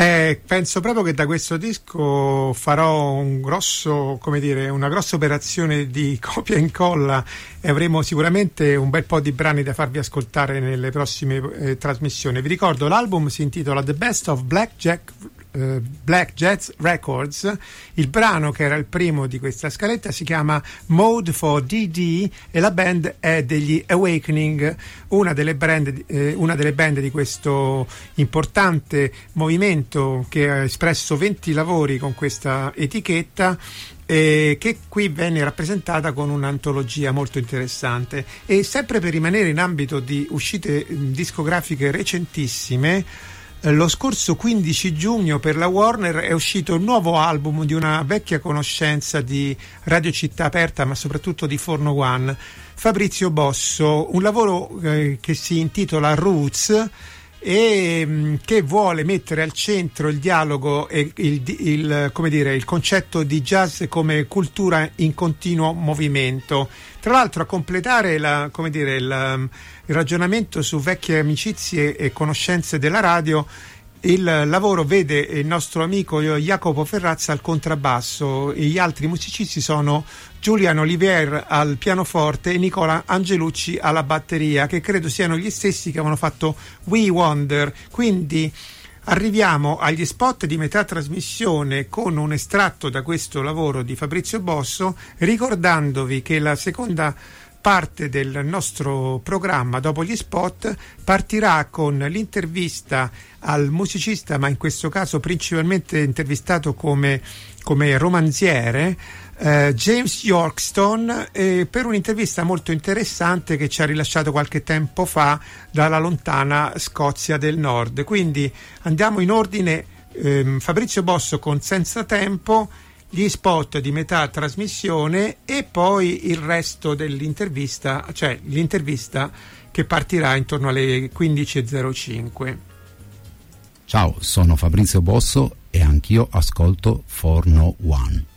Penso proprio che da questo disco farò una grossa operazione di copia e incolla, e avremo sicuramente un bel po' di brani da farvi ascoltare nelle prossime trasmissioni. Vi ricordo, l'album si intitola The Best of Black Jazz Records. Il brano che era il primo di questa scaletta si chiama Mode for DD e la band è degli Awakening, una delle band di questo importante movimento che ha espresso 20 lavori con questa etichetta, che qui venne rappresentata con un'antologia molto interessante. E sempre per rimanere in ambito di uscite discografiche recentissime, lo scorso 15 giugno per la Warner è uscito il nuovo album di una vecchia conoscenza di Radio Città Aperta, ma soprattutto di Forno One, Fabrizio Bosso, un lavoro che si intitola Roots e che vuole mettere al centro il dialogo e il concetto di jazz come cultura in continuo movimento. Tra l'altro, a completare il ragionamento su vecchie amicizie e conoscenze della radio, il lavoro vede il nostro amico Jacopo Ferrazza al contrabbasso e gli altri musicisti sono Julian Olivier al pianoforte e Nicola Angelucci alla batteria, che credo siano gli stessi che avevano fatto We Wonder. Quindi arriviamo agli spot di metà trasmissione con un estratto da questo lavoro di Fabrizio Bosso, ricordandovi che la seconda parte del nostro programma, dopo gli spot, partirà con l'intervista al musicista, ma in questo caso principalmente intervistato come romanziere, James Yorkston, per un'intervista molto interessante che ci ha rilasciato qualche tempo fa dalla lontana Scozia del Nord. Quindi andiamo in ordine: Fabrizio Bosso con Senza Tempo, gli spot di metà trasmissione e poi il resto dell'intervista, cioè l'intervista che partirà intorno alle 15.05. Ciao, sono Fabrizio Bosso e anch'io ascolto Forno One.